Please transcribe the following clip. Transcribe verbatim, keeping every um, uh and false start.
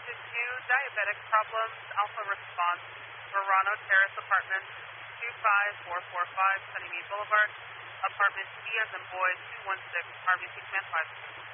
to two diabetic problems, Alpha Response, Verano Terrace Apartments, two five four four five Sunnymead Boulevard, Apartment B as in boy, two one six, R B C Command five.